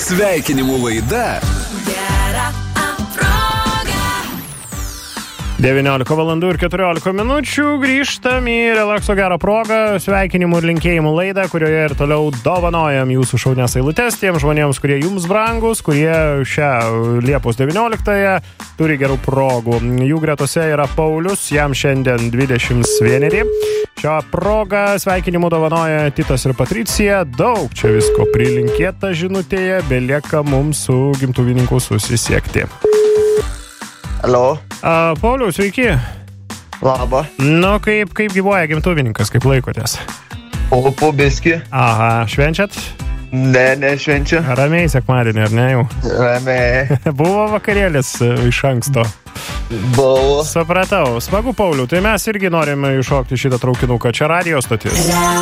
Sveikinimų laida. 19:14 grįžtam į Relakso gerą progą, sveikinimų ir linkėjimų laidą, kurioje ir toliau dovanojam jūsų šaunias eilutes tiems žmonėms, kurie jums brangus, kurie šią Liepos 19-ąją turi gerų progų. Jų gretose yra Paulius, jam šiandien 21. Šią progą sveikinimų dovanoja Titas ir Patricija. Daug čia visko prilinkėta žinutėje, belieka mums su gimtuvininku susisiekti. Alio. Pauliau, sveiki. Labą. Nu, kaip gyvuoja gimtuvininkas, kaip laikotės? Po biski. Aha, švenčiat? Ne švenčiu. Ramiai sekmadienį, ar ne jau? Ramiai. Buvo vakarėlis iš anksto. Buvo. Supratau. Smagu, Pauliau, tai mes irgi norime iššokti šitą traukinuką. Čia radio stotis.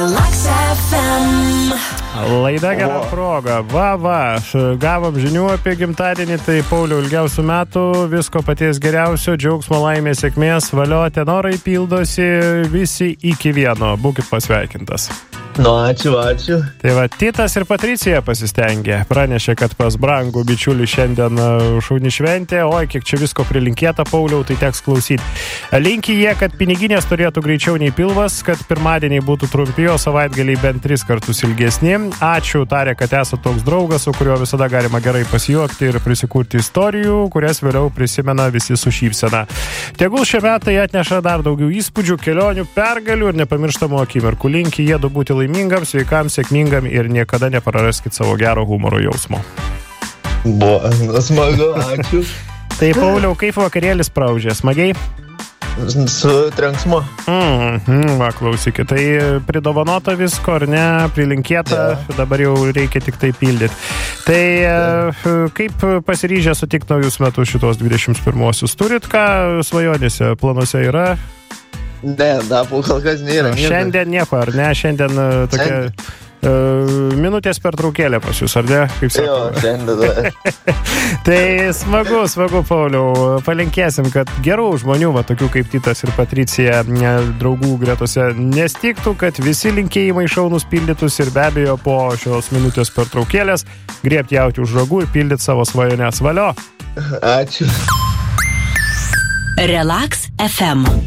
Laida gera proga. Va. Gavom žinių apie gimtadienį, tai Pauliau ilgiausių metų, visko paties geriausio, džiaugsmo, laimės, sėkmės, valio, tenorai pildosi, visi iki vieno. Būkit pasveikintas. Nu, ačiū. Tai va, Titas ir Patricija pasistengė. Pranešė, kad pas brangų bičiulį šiandien šauni šventė. Oi, kiek čia visko prilinkėta, Pauliau, tai teks klausyti. Linki jie, kad piniginės turėtų greičiau nei pilvas, kad pirmadieniai būtų trumpi, o savaitgaliai bent 3 kartus ilgesni. Ačiū, tarė, kad esate toks draugas, su kuriuo visada galima gerai pasijuokti ir prisikurti istorijų, kurias vėliau prisimena visi su šypsena. Tegul šie metai atneša dar daugiau įspūdžių, kelionių, pergalių ir nepamirštamų akimirkų. Linki jie būti laimingam, sveikam, sėkmingam ir niekada nepraraskit savo gero humoro jausmo. Buvo, smagu, ačiū. Tai, Pauliau, kaip vakarėlis praūžė? Smagiai? Su trenksmu. Va, klausykit, tai pridovanota visko, ar ne, prilinkėta, dabar jau reikia tik tai pildyti. Tai kaip pasiryžę sutikti naujus metus šitos 21-osius? Turit ką svajonėse, planuose yra? Ne, kol kas nėra. Šiandien nieko, ar ne? Šiandien tokia minutės pertraukėlė pas jūs, ar ne? Kaip sako? Jo, šiandien. Tai smagu, Pauliau. Palinkėsim, kad gerų žmonių, va, tokių kaip Titas ir Patricija, draugų gretose nestiktų, kad visi linkėjimai šaunus pildytus ir be abejo po šios minutės pertraukėlės griebti jauti už ragų ir pildyti savo svajonės. Valio. Ačiū. Relax FM.